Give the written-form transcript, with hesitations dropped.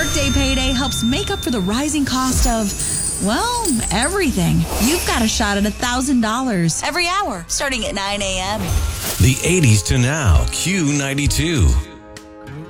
Workday Payday helps make up for the rising cost of, well, everything. You've got a shot at $1,000 every hour starting at 9 a.m. The 80s to now, Q92.